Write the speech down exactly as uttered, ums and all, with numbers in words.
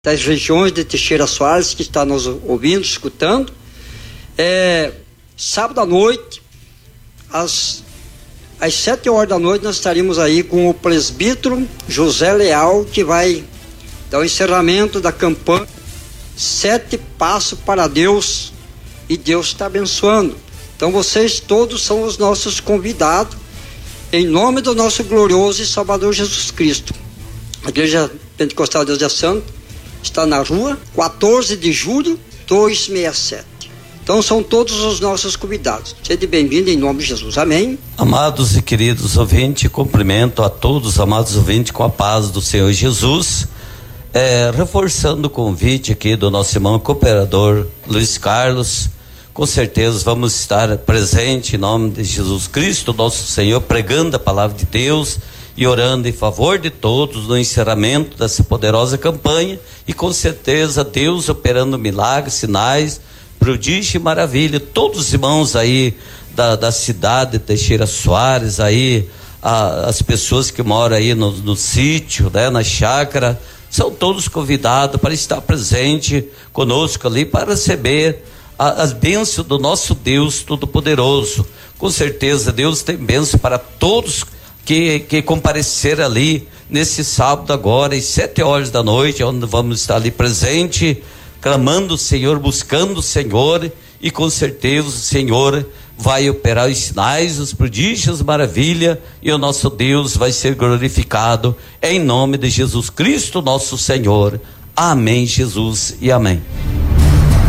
das regiões de Teixeira Soares que está nos ouvindo, escutando. É, sábado à noite, às, às sete horas da noite, nós estaremos aí com o presbítero José Leal, que vai dar o encerramento da campanha Sete Passos para Deus, e Deus está abençoando. Então vocês todos são os nossos convidados, em nome do nosso glorioso e Salvador Jesus Cristo. A Igreja Pentecostal Deus é Santo está na rua quatorze de julho, duzentos e sessenta e sete. Então são todos os nossos convidados. Seja bem-vindo em nome de Jesus. Amém. Amados e queridos ouvintes, cumprimento a todos, amados ouvintes, com a paz do Senhor Jesus. É, reforçando o convite aqui do nosso irmão cooperador Luiz Carlos, com certeza vamos estar presentes em nome de Jesus Cristo, nosso Senhor, pregando a palavra de Deus e orando em favor de todos no encerramento dessa poderosa campanha, e com certeza Deus operando milagres, sinais, prodígio e maravilha. Todos os irmãos aí da, da cidade de Teixeira Soares, aí a, as pessoas que moram aí no, no sítio, né, na chácara, são todos convidados para estar presente conosco ali, para receber a, as bênçãos do nosso Deus Todo-Poderoso. Com certeza Deus tem bênção para todos que, que compareceram ali nesse sábado agora, às sete horas da noite, onde vamos estar ali presente, clamando o Senhor, buscando o Senhor, e com certeza o Senhor vai operar os sinais, os prodígios, maravilha, e o nosso Deus vai ser glorificado em nome de Jesus Cristo, nosso Senhor. Amém, Jesus, e amém.